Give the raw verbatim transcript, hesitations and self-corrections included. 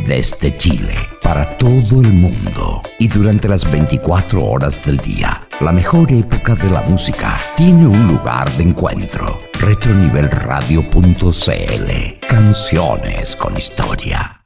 desde Chile, para todo el mundo y durante las veinticuatro horas del día. La mejor época de la música tiene un lugar de encuentro. Retronivel Radio punto c l. Canciones con historia.